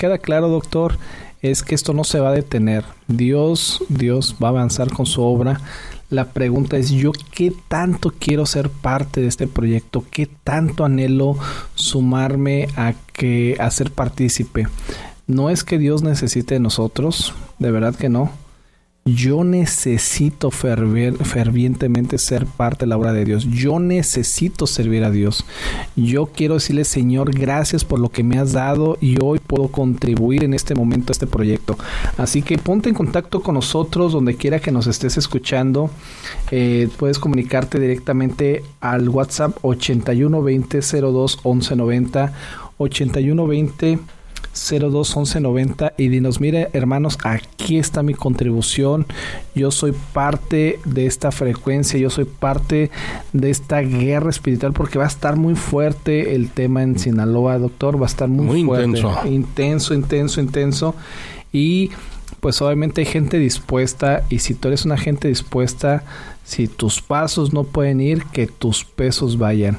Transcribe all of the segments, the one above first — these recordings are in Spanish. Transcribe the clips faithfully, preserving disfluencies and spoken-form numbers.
queda claro, doctor, es que esto no se va a detener. Dios, Dios va a avanzar con su obra. La pregunta es, ¿yo qué tanto quiero ser parte de este proyecto? ¿Qué tanto anhelo sumarme a, que, a ser partícipe? No es que Dios necesite de nosotros, de verdad que no. Yo necesito fervier, fervientemente ser parte de la obra de Dios. Yo necesito servir a Dios. Yo quiero decirle, Señor, gracias por lo que me has dado y hoy puedo contribuir en este momento a este proyecto. Así que ponte en contacto con nosotros donde quiera que nos estés escuchando. Eh, puedes comunicarte directamente al WhatsApp ochenta y uno veinte cero dos once noventa, ochenta y uno veinte cero dos once noventa y dinos, mire hermanos, aquí está mi contribución, yo soy parte de esta frecuencia, yo soy parte de esta guerra espiritual, porque va a estar muy fuerte el tema en Sinaloa, doctor, va a estar muy, muy fuerte, intenso, intenso, intenso, intenso, y pues obviamente hay gente dispuesta, y si tú eres una gente dispuesta, si tus pasos no pueden ir, que tus pesos vayan.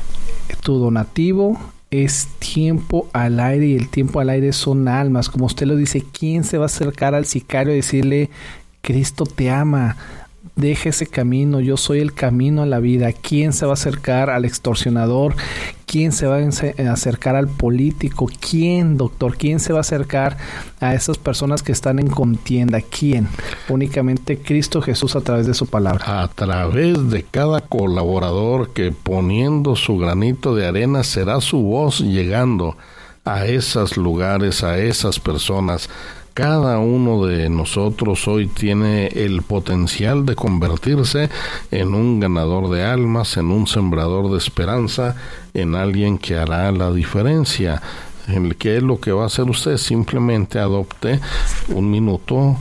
Tu donativo es tiempo al aire, y el tiempo al aire son almas. Como usted lo dice, ¿quién se va a acercar al sicario y decirle, Cristo te ama, deja ese camino, yo soy el camino a la vida? ¿Quién se va a acercar al extorsionador? ¿Quién se va a acercar al político? ¿Quién, doctor? ¿Quién se va a acercar a esas personas que están en contienda? ¿Quién? Únicamente Cristo Jesús a través de su palabra. A través de cada colaborador que, poniendo su granito de arena, será su voz llegando a esos lugares, a esas personas. Cada uno de nosotros hoy tiene el potencial de convertirse en un ganador de almas, en un sembrador de esperanza, en alguien que hará la diferencia. ¿Qué es lo que va a hacer usted? Simplemente adopte un minuto,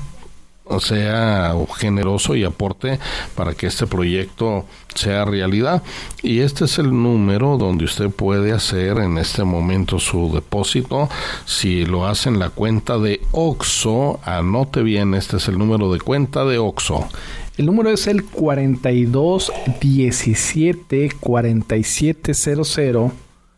sea generoso y aporte para que este proyecto sea realidad. Y este es el número donde usted puede hacer en este momento su depósito. Si lo hace en la cuenta de Oxxo, anote bien, este es el número de cuenta de Oxxo. El número es el cuarenta y dos diecisiete cuarenta y siete cero cero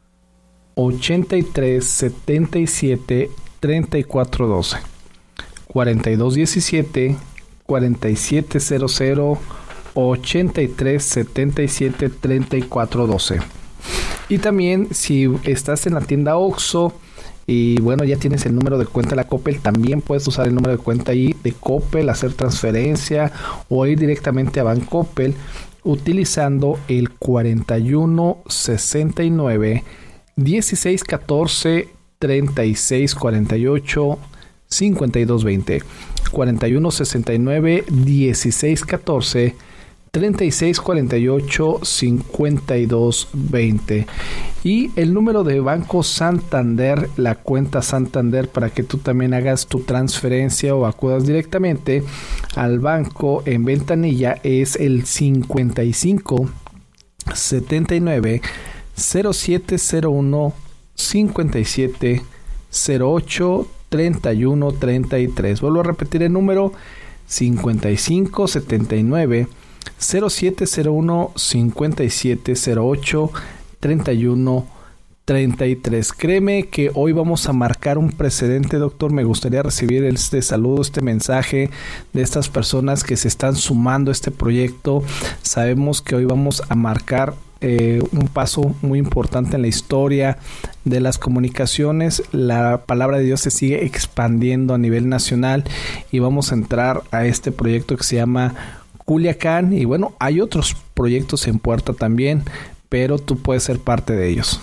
ochenta y tres setenta y siete treinta y cuatro doce. cuarenta y dos diecisiete cuarenta y siete cero cero ochenta y tres setenta y siete treinta y cuatro doce. Y también si estás en la tienda Oxxo y bueno, ya tienes el número de cuenta de la Coppel, también puedes usar el número de cuenta ahí de Coppel, hacer transferencia o ir directamente a Bancoppel utilizando el cuarenta y uno sesenta y nueve dieciséis catorce treinta y seis cuarenta y ocho cincuenta y dos veinte, cuarenta y uno sesenta y nueve dieciséis catorce treinta y seis cuarenta y ocho cincuenta y dos veinte. Y el número de Banco Santander, la cuenta Santander, para que tú también hagas tu transferencia o acudas directamente al banco en ventanilla, es el cincuenta y cinco setenta y nueve cero siete cero uno cincuenta y siete cero ocho treinta y uno treinta y tres. Vuelvo a repetir el número: cincuenta y cinco setenta y nueve cero siete cero uno cincuenta y siete cero ocho treinta y uno treinta y tres. Créeme que hoy vamos a marcar un precedente, doctor. Me gustaría recibir este saludo, este mensaje de estas personas que se están sumando a este proyecto. Sabemos que hoy vamos a marcar Eh, un paso muy importante en la historia de las comunicaciones. La palabra de Dios se sigue expandiendo a nivel nacional y vamos a entrar a este proyecto que se llama Culiacán, y bueno, hay otros proyectos en puerta también, pero tú puedes ser parte de ellos.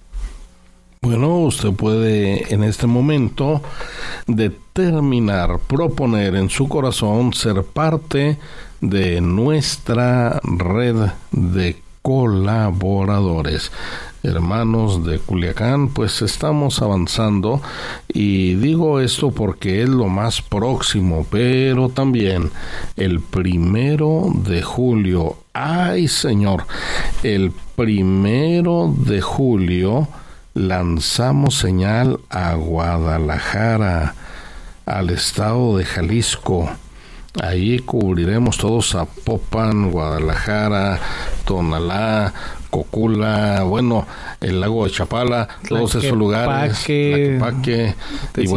Bueno, usted puede en este momento determinar, proponer en su corazón ser parte de nuestra red de colaboradores. Hermanos de Culiacán, pues estamos avanzando, y digo esto porque es lo más próximo, pero también el primero de julio, ay Señor, el primero de julio lanzamos señal a Guadalajara, al estado de Jalisco. Ahí cubriremos todo Zapopan, Guadalajara, Tonalá, Cocula, bueno, el lago de Chapala, todos esos lugares, Tlaquepaque, Tlaquepaque, y